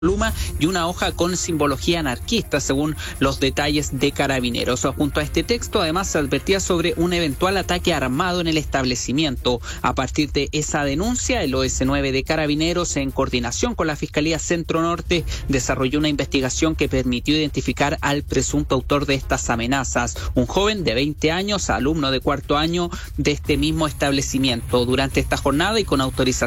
pluma y una hoja con simbología anarquista, según los detalles de Carabineros. Junto a este texto, además, se advertía sobre un eventual ataque armado en el establecimiento. A partir de esa denuncia, el OS9 de Carabineros, en coordinación con la Fiscalía Centro Norte, desarrolló una investigación que permitió identificar al presunto autor de estas amenazas, un joven de 20 años, alumno de cuarto año de este mismo establecimiento. Durante esta jornada y con autorización